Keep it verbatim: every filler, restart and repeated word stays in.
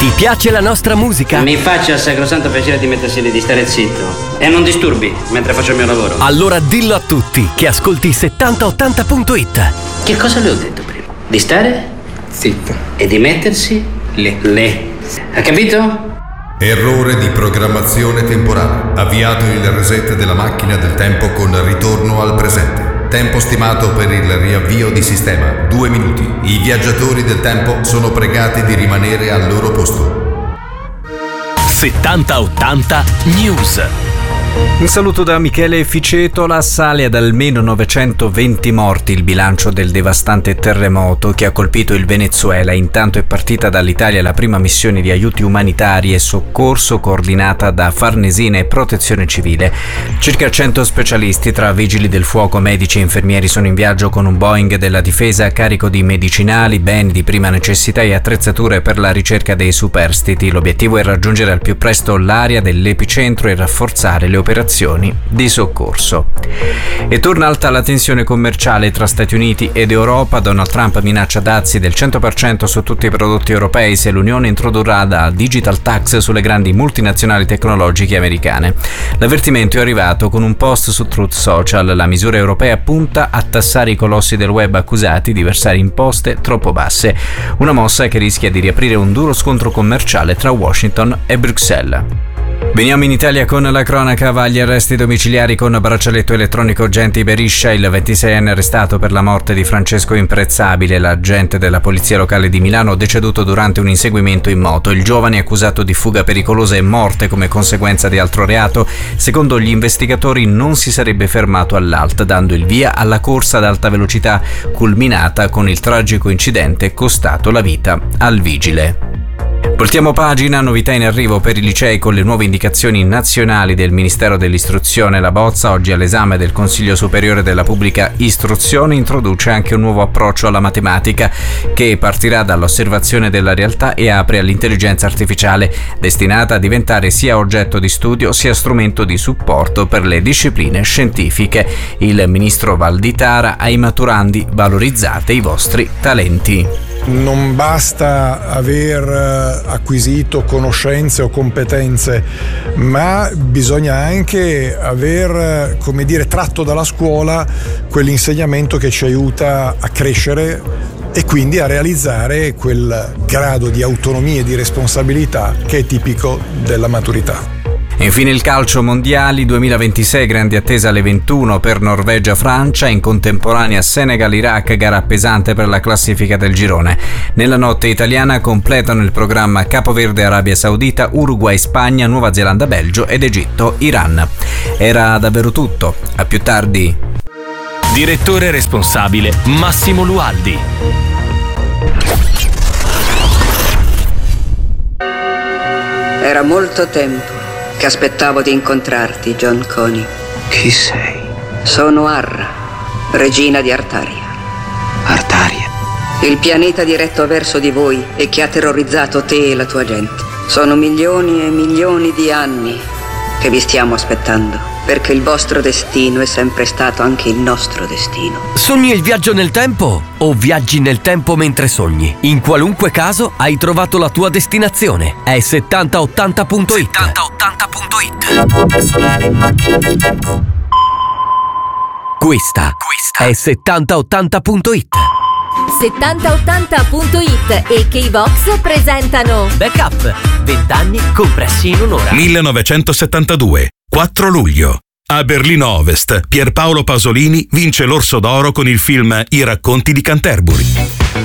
Ti piace la nostra musica? Mi faccia il sacrosanto piacere di mettersi lì, di stare zitto e non disturbi mentre faccio il mio lavoro. Allora dillo a tutti che ascolti settanta ottanta punto it. Che cosa le ho detto prima? Di stare zitto e di mettersi lì. lì. Ha capito? Errore di programmazione temporale. Avviato il reset della macchina del tempo con ritorno al presente. Tempo stimato per il riavvio di sistema, due minuti. I viaggiatori del tempo sono pregati di rimanere al loro posto. settanta ottanta News. Un saluto da Michele Ficetola. Sale ad almeno novecentoventi morti il bilancio del devastante terremoto che ha colpito il Venezuela. Intanto è partita dall'Italia la prima missione di aiuti umanitari e soccorso coordinata da Farnesina e Protezione Civile. Circa cento specialisti tra vigili del fuoco, medici e infermieri sono in viaggio con un Boeing della difesa a carico di medicinali, beni di prima necessità e attrezzature per la ricerca dei superstiti. L'obiettivo è raggiungere al più presto l'area dell'epicentro e rafforzare le operazioni di soccorso. E torna alta la tensione commerciale tra Stati Uniti ed Europa. Donald Trump minaccia dazi del cento per cento su tutti i prodotti europei se l'Unione introdurrà la digital tax sulle grandi multinazionali tecnologiche americane. L'avvertimento è arrivato con un post su Truth Social. La misura europea punta a tassare i colossi del web accusati di versare imposte troppo basse, una mossa che rischia di riaprire un duro scontro commerciale tra Washington e Bruxelles. Veniamo in Italia con la cronaca. Va agli arresti domiciliari con braccialetto elettronico Genti Beriscia, il ventiseienne arrestato per la morte di Francesco Imprezzabile, l'agente della polizia locale di Milano deceduto durante un inseguimento in moto. Il giovane accusato di fuga pericolosa e morte come conseguenza di altro reato, secondo gli investigatori non si sarebbe fermato all'A L T, dando il via alla corsa ad alta velocità culminata con il tragico incidente costato la vita al vigile. Voltiamo pagina, novità in arrivo per i licei con le nuove indicazioni nazionali del Ministero dell'Istruzione. La bozza, oggi all'esame del Consiglio Superiore della Pubblica Istruzione, introduce anche un nuovo approccio alla matematica che partirà dall'osservazione della realtà e apre all'intelligenza artificiale, destinata a diventare sia oggetto di studio sia strumento di supporto per le discipline scientifiche. Il ministro Valditara: ai maturandi valorizzate i vostri talenti. Non basta aver acquisito conoscenze o competenze, ma bisogna anche aver, come dire, tratto dalla scuola quell'insegnamento che ci aiuta a crescere e quindi a realizzare quel grado di autonomia e di responsabilità che è tipico della maturità. Infine il calcio, mondiali duemilaventisei, grande attesa alle ventuno per Norvegia-Francia, in contemporanea Senegal-Iraq, gara pesante per la classifica del girone. Nella notte italiana completano il programma Capoverde-Arabia Saudita, Uruguay-Spagna, Nuova Zelanda-Belgio ed Egitto-Iran. Era davvero tutto, a più tardi. Direttore responsabile Massimo Lualdi. Era molto tempo che aspettavo di incontrarti, John Coney. Chi sei? Sono Arra, regina di Artaria. Artaria? Il pianeta diretto verso di voi e che ha terrorizzato te e la tua gente. Sono milioni e milioni di anni che vi stiamo aspettando, perché il vostro destino è sempre stato anche il nostro destino. Sogni il viaggio nel tempo o viaggi nel tempo mentre sogni? In qualunque caso hai trovato la tua destinazione. È settanta ottanta punto it. settanta ottanta punto it. Questa, Questa è settanta ottanta punto it. settanta ottanta punto it e K-Box presentano Backup, venti anni compressi in un'ora. millenovecentosettantadue, quattro luglio. A Berlino Ovest, Pierpaolo Pasolini vince l'Orso d'Oro con il film I racconti di Canterbury.